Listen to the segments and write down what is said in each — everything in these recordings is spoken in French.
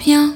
rien.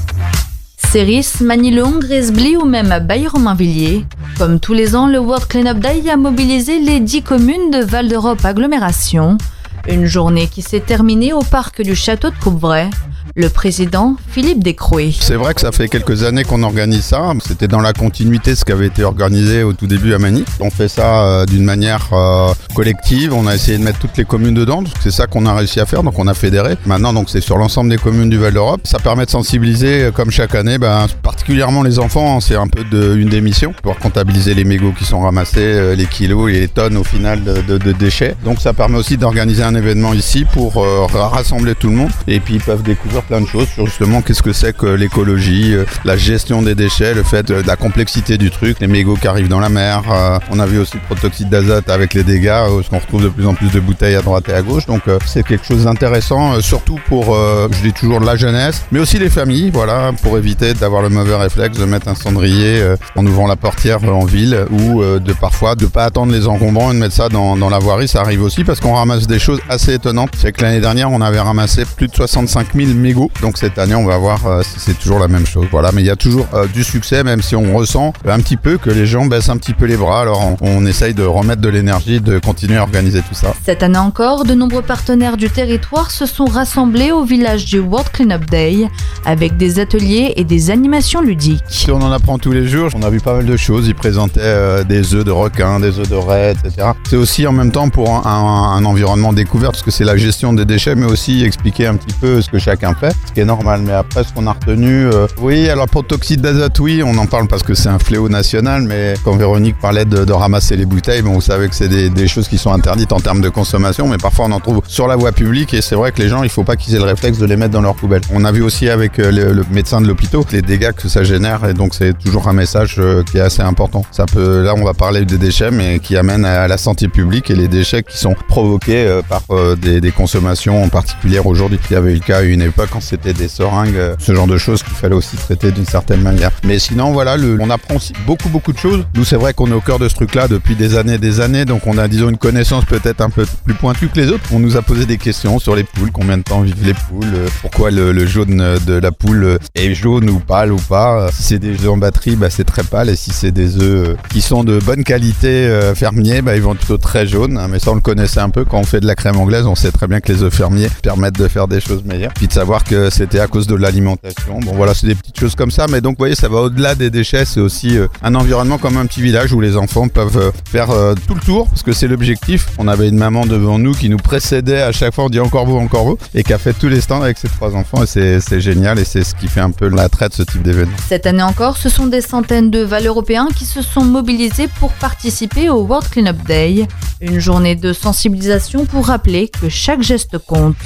Ceris, Manillon, Gresbly ou même Baille-Romainvilliers. Comme tous les ans, le World Cleanup Day a mobilisé les 10 communes de Val d'Europe Agglomération. Une journée qui s'est terminée au parc du château de Coupvray. Le président, Philippe Descrouet. C'est vrai que ça fait quelques années qu'on organise ça. C'était dans la continuité de ce qui avait été organisé au tout début à Manille. On fait ça d'une manière collective. On a essayé de mettre toutes les communes dedans. C'est ça qu'on a réussi à faire. Donc on a fédéré. Maintenant, donc c'est sur l'ensemble des communes du Val d'Europe. Ça permet de sensibiliser, comme chaque année, particulièrement les enfants. C'est un peu une des missions. Pouvoir comptabiliser les mégots qui sont ramassés, les kilos et les tonnes au final de déchets. Donc ça permet aussi d'organiser un événement ici pour rassembler tout le monde. Et puis ils peuvent découvrir plein de choses sur justement qu'est-ce que c'est que l'écologie, la gestion des déchets, le fait de la complexité du truc, les mégots qui arrivent dans la mer. On a vu aussi le protoxyde d'azote avec les dégâts, parce qu'on retrouve de plus en plus de bouteilles à droite et à gauche. Donc c'est quelque chose d'intéressant, surtout pour, je dis toujours, la jeunesse, mais aussi les familles, voilà, pour éviter d'avoir le mauvais réflexe de mettre un cendrier en ouvrant la portière en ville ou parfois de pas attendre les encombrants et de mettre ça dans la voirie. Ça arrive aussi parce qu'on ramasse des choses assez étonnantes. C'est que l'année dernière, on avait ramassé plus de 65 000 mégots. Donc cette année, on va voir si c'est toujours la même chose. Voilà, mais il y a toujours du succès, même si on ressent un petit peu que les gens baissent un petit peu les bras. Alors on essaye de remettre de l'énergie, de continuer à organiser tout ça. Cette année encore, de nombreux partenaires du territoire se sont rassemblés au village du World Cleanup Day avec des ateliers et des animations ludiques. On en apprend tous les jours. On a vu pas mal de choses. Ils présentaient des œufs de requin, des œufs de raie, etc. C'est aussi en même temps pour un environnement découvert, parce que c'est la gestion des déchets, mais aussi expliquer un petit peu ce que chacun fait. Ce qui est normal, mais après ce qu'on a retenu, oui, alors protoxyde d'azote, oui, on en parle parce que c'est un fléau national, mais quand Véronique parlait de ramasser les bouteilles, vous savez que c'est des choses qui sont interdites en termes de consommation, mais parfois on en trouve sur la voie publique et c'est vrai que les gens, il faut pas qu'ils aient le réflexe de les mettre dans leur poubelle. On a vu aussi avec le médecin de l'hôpital les dégâts que ça génère et donc c'est toujours un message qui est assez important. Là on va parler des déchets, mais qui amènent à la santé publique et les déchets qui sont provoqués par des consommations particulières aujourd'hui. Il y avait eu le cas à une époque quand c'était des seringues, ce genre de choses qu'il fallait aussi traiter d'une certaine manière. Mais sinon, voilà, on apprend aussi beaucoup de choses. Nous, c'est vrai qu'on est au cœur de ce truc-là depuis des années, donc on a, disons, une connaissance peut-être un peu plus pointue que les autres. On nous a posé des questions sur les poules, combien de temps vivent les poules, pourquoi le jaune de la poule est jaune ou pâle ou pas. Si c'est des œufs en batterie, c'est très pâle, et si c'est des œufs qui sont de bonne qualité fermiers, ils vont plutôt très jaunes. Mais ça, on le connaissait un peu quand on fait de la crème anglaise, on sait très bien que les œufs fermiers permettent de faire des choses meilleures. Puis de savoir que c'était à cause de l'alimentation. Bon voilà, c'est des petites choses comme ça, mais donc vous voyez, ça va au-delà des déchets, c'est aussi un environnement comme un petit village où les enfants peuvent faire tout le tour, parce que c'est l'objectif. On avait une maman devant nous qui nous précédait à chaque fois, on dit encore vous, et qui a fait tous les stands avec ses 3 enfants, et c'est génial, et c'est ce qui fait un peu l'attrait de ce type d'événement. Cette année encore, ce sont des centaines de Val-Européens qui se sont mobilisés pour participer au World Cleanup Day, une journée de sensibilisation pour rappeler que chaque geste compte.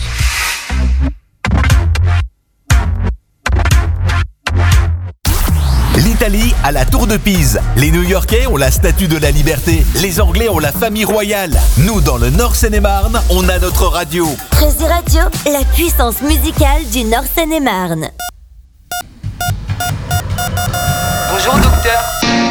L'Italie a la Tour de Pise, les New-Yorkais ont la Statue de la Liberté, les Anglais ont la famille royale. Nous, dans le Nord Seine-et-Marne, on a notre radio. Rési Radio, la puissance musicale du Nord Seine-et-Marne. Bonjour docteur.